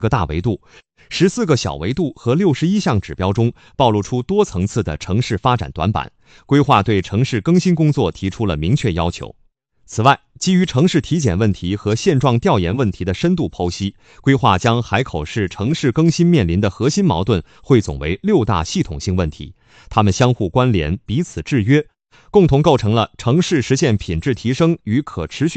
个大维度、14个小维度和61项指标中，暴露出多层次的城市发展短板，规划对城市更新工作提出了明确要求。此外，基于城市体检问题和现状调研问题的深度剖析，规划将海口市城市更新面临的核心矛盾汇总为6大系统性问题，它们相互关联，彼此制约，共同构成了城市实现品质提升与可持续